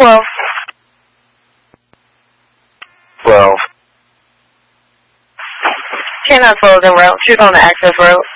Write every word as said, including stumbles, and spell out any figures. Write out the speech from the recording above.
twelve. twelve. ten on twelve en route. Shoot on the access road.